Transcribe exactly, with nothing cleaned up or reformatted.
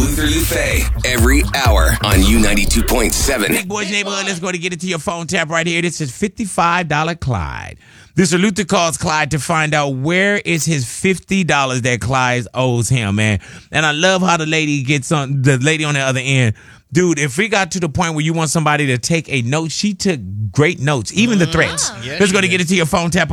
Luther Lufe every hour on U ninety-two point seven. Big Boys Neighborhood, let's go to get it to your phone tap right here. This is fifty-five dollars Clyde. Mister Luther calls Clyde to find out where is his fifty dollars that Clyde owes him, man. And I love how the lady gets on, the lady on the other end. Dude, if we got to the point where you want somebody to take a note, she took great notes, even the threats. Oh. Yeah, let's go to did. get it to your phone tap.